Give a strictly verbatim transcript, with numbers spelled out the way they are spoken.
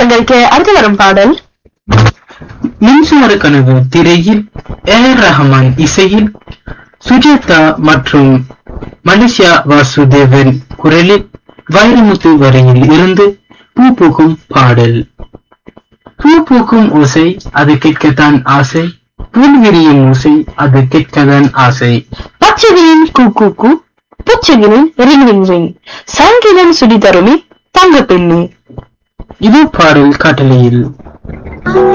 அலங்கரிக்க அடுத்து வரும் பாடல் மின்சார கனவு திரையில் ஏர் ரஹ்மான் இசையில் சுஜாதா மற்றும் மலேசியா வாசுதேவன் குரலில் வைரமுத்து வரையில் இருந்து பூ பூக்கும் பாடல். பூ பூக்கும் ஓசை அது கேட்கத்தான் ஆசை, புல் விரியும் ஓசை அது கேட்கத்தான் ஆசை. பச்சைகளின் கூ கூ கூ, புச்சைகளின் ரிங் ரிங் ரிங், சங்கீதம் சுடி தருமி தங்க பெண்ணு. இது பாடல் காட்டலையில்